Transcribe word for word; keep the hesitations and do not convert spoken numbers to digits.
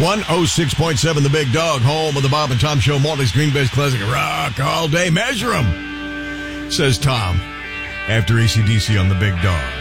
one oh six point seven The Big Dog, home of the Bob and Tom Show, Morning's Green Bay's Classic Rock all day. Measure 'em, says Tom, after A C D C on The Big Dog.